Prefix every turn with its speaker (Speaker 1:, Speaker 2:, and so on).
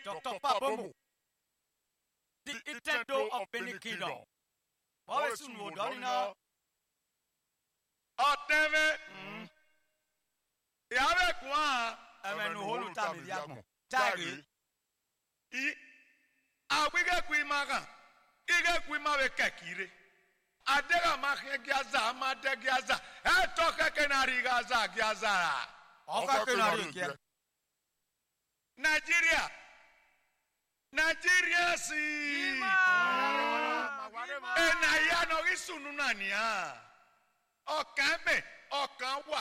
Speaker 1: Dr. Papomu, the Itendo of Benin Kingdom. Always soon will Donina.
Speaker 2: Oteve. Yave kwa.
Speaker 1: Amen. Holu tami yamo. Tagi.
Speaker 2: Awiga kuimaga. Iga kuimawe kakire. Adega mahe gyaza amade gyaza. Toka kenari gaza gyaza.
Speaker 1: Oka kenari gyaza.
Speaker 2: Nigeria si. Ena ya no isunu nania. Okan be, okan wa.